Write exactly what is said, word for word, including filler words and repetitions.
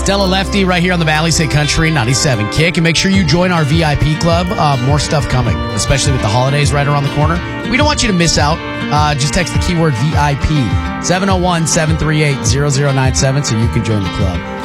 Stella Lefty right here on the Valley State Country ninety-seven Kick. And make sure you join our V I P club. Uh, more stuff coming, especially with the holidays right around the corner. We don't want you to miss out. Uh, just text the keyword V I P, seven oh one, seven three eight, zero zero nine seven, so you can join the club.